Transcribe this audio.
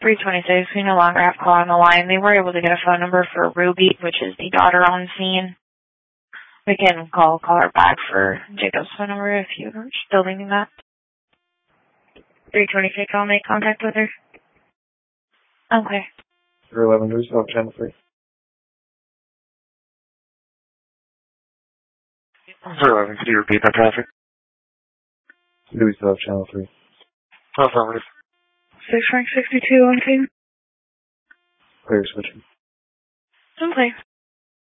326, we no longer have call on the line. They were able to get a phone number for Ruby, which is the daughter on scene. We can call her back for Jacob's phone number if you're still needing that. 326, I'll make contact with her. Okay. 311, do we still have channel 3? 311, could you repeat that traffic? Do we still have channel 3? Affirmative. 6 Frank 62 on scene. Clear switching. Okay.